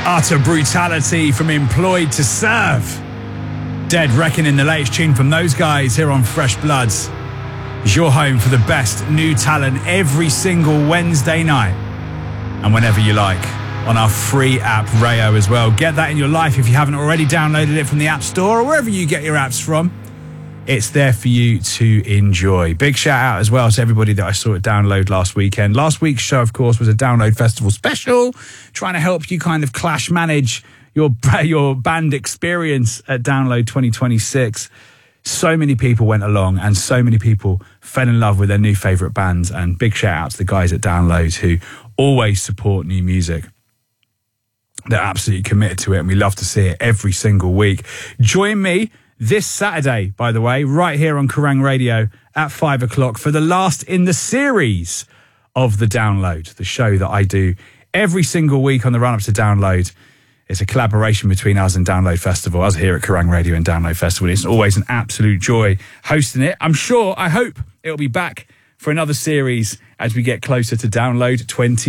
Utter brutality from Employed to Serve. Dead Reckoning, the latest tune from those guys here on Fresh Bloods. Is your home for the best new talent every single Wednesday night. And whenever you like, on our free app, Rayo, as well. Get that in your life if you haven't already downloaded it from the App Store or wherever you get your apps from. It's there for you to enjoy. Big shout out as well to everybody that I saw at Download last weekend. Last week's show, of course, was a Download Festival special, trying to help you kind of clash manage your band experience at Download 2026. So many people went along and so many people fell in love with their new favourite bands. And big shout out to the guys at Download who always support new music. They're absolutely committed to it and we love to see it every single week. Join me this Saturday, by the way, right here on Kerrang Radio at 5 o'clock for the last in the series of the Download, the show that I do every single week on the run-up to Download. It's a collaboration between us and Download Festival, us here at Kerrang Radio and Download Festival. It's always an absolute joy hosting it. I hope it'll be back for another series as we get closer to Download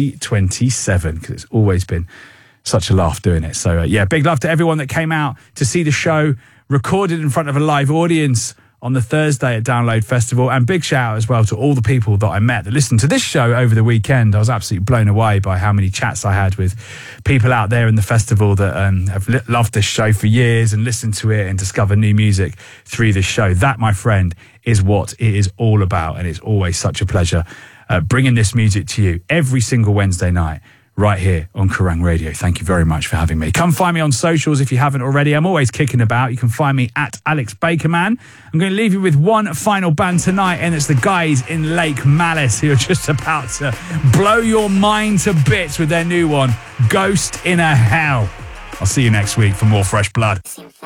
2027, because it's always been such a laugh doing it. So, big love to everyone that came out to see the show recorded in front of a live audience on the Thursday at Download Festival. And big shout out as well to all the people that I met that listened to this show over the weekend. I was absolutely blown away by how many chats I had with people out there in the festival that have loved this show for years and listened to it and discovered new music through this show. That, my friend, is what it is all about. And it's always such a pleasure bringing this music to you every single Wednesday night right here on Kerrang Radio. Thank you very much for having me. Come find me on socials if you haven't already. I'm always kicking about. You can find me at Alex Bakerman. I'm going to leave you with one final band tonight, and it's the guys in Lake Malice who are just about to blow your mind to bits with their new one, Ghost in a Hell. I'll see you next week for more Fresh Blood.